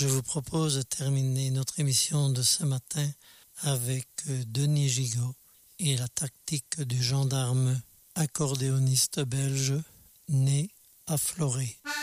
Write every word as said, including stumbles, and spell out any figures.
Je vous propose de terminer notre émission de ce matin avec Denis Gigot et la tactique du gendarme accordéoniste belge né à Florey.